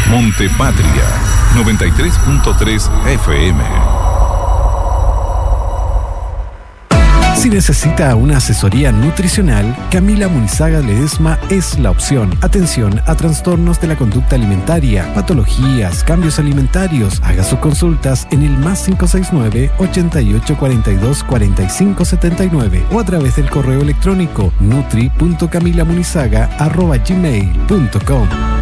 Montepatria 93.3 FM. Si necesita una asesoría nutricional, Camila Munizaga Ledesma es la opción. Atención a trastornos de la conducta alimentaria, patologías, cambios alimentarios. Haga sus consultas en el +569 8842 4579 o a través del correo electrónico nutri.camilamunizaga@gmail.com.